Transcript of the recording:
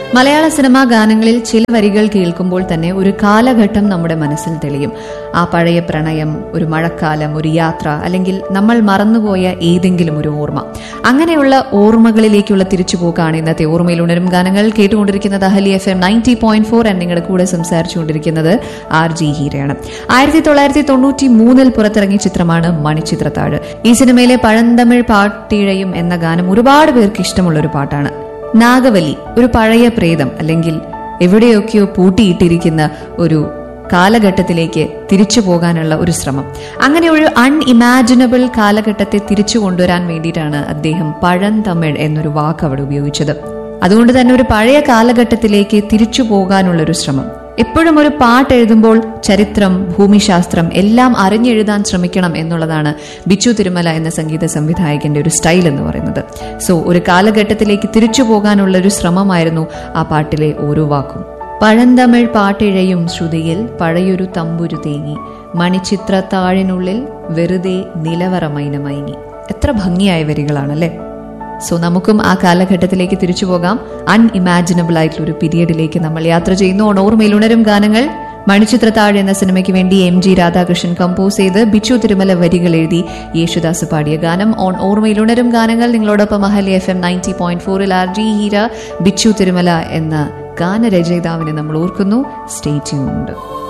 മലയാള cinema ഗാനങ്ങളിൽ ചില വരികൾ കേൾക്കുമ്പോൾ തന്നെ ഒരു കാലഘട്ടം നമ്മുടെ മനസ്സിൽ തെളിയും. ആ പഴയ പ്രണയം, ഒരു മഴക്കാലം, ഒരു യാത്ര, അല്ലെങ്കിൽ നമ്മൾ മറന്നുപോയ ഏതെങ്കിലും ഒരു ഓർമ്മ. അങ്ങനെയുള്ള ഓർമ്മകളിലേക്കുള്ള തിരിച്ചുപോക്കാണ് ഇന്നത്തെ ഓർമ്മയിൽ ഉണരും ഗാനങ്ങൾ. കേട്ടുകൊണ്ടിരിക്കുന്നത് അഹലി FM 90.4 നിങ്ങളുടെ കൂടെ സംസാരിച്ചുകൊണ്ടിരിക്കുന്നത് RJ ഹീരയാണ്. 1993 പുറത്തിറങ്ങിയ ചിത്രമാണ് മണിച്ചിത്രത്താഴ്. ഈ സിനിമയിലെ പഴന്തമിഴ് പാട്ടിഴയും എന്ന ഗാനം ഒരുപാട് പേർക്ക് ഇഷ്ടമുള്ള ഒരു പാട്ടാണ്. നാഗവല്ലി, ഒരു പഴയ പ്രേതം അല്ലെങ്കിൽ എവിടെയൊക്കെയോ പൂട്ടിയിട്ടിരിക്കുന്ന ഒരു കാലഘട്ടത്തിലേക്ക് തിരിച്ചു പോകാനുള്ള ഒരു ശ്രമം. അങ്ങനെ ഒരു അൺഇമാജിനബിൾ കാലഘട്ടത്തെ തിരിച്ചു കൊണ്ടുവരാൻ വേണ്ടിയിട്ടാണ് അദ്ദേഹം പഴന്തമിഴ് എന്നൊരു വാക്ക് അവിടെ ഉപയോഗിച്ചത്. അതുകൊണ്ട് തന്നെ ഒരു പഴയ കാലഘട്ടത്തിലേക്ക് തിരിച്ചു പോകാനുള്ള ഒരു ശ്രമം. എപ്പോഴും ഒരു പാട്ട് എഴുതുമ്പോൾ ചരിത്രം, ഭൂമിശാസ്ത്രം എല്ലാം അറിഞ്ഞെഴുതാൻ ശ്രമിക്കണം എന്നുള്ളതാണ് ബിച്ചു തിരുമല എന്ന സംഗീത സംവിധായകന്റെ ഒരു സ്റ്റൈൽ എന്ന് പറയുന്നത്. സോ ഒരു കാലഘട്ടത്തിലേക്ക് തിരിച്ചു പോകാനുള്ള ഒരു ശ്രമമായിരുന്നു ആ പാട്ടിലെ ഓരോ വാക്കും. പഴന്തമിഴ് പാട്ടിഴയും ശ്രുതിയിൽ പഴയൊരു തമ്പുരു തേങ്ങി, മണിച്ചിത്രത്താഴിനുള്ളിൽ വെറുതെ നിലവറ മൈനമയങ്ങി. എത്ര ഭംഗിയായ വരികളാണല്ലേ. സോ നമുക്കും ആ കാലഘട്ടത്തിലേക്ക് തിരിച്ചു പോകാം. അൺഇമാജിനബിൾ ആയിട്ടുള്ള ഒരു പീരിയഡിലേക്ക് നമ്മൾ യാത്ര ചെയ്യുന്നു. ഓർമ്മയിൽ ഉണരും ഗാനങ്ങൾ. മണിച്ചിത്രത്താഴ് എന്ന സിനിമയ്ക്ക് വേണ്ടി MG രാധാകൃഷ്ണൻ കമ്പോസ് ചെയ്ത് ബിച്ചു തിരുമല വരികൾ എഴുതി യേശുദാസ് പാടിയ ഗാനം ഓർമ്മയിൽ ഉണരും ഗാനങ്ങൾ. നിങ്ങളോടൊപ്പം അഹലി FM 90.4 RJ ഹീര. ബിച്ചു തിരുമല എന്ന ഗാനരചയിതാവിനെ നമ്മൾ ഓർക്കുന്നു. Stay tuned.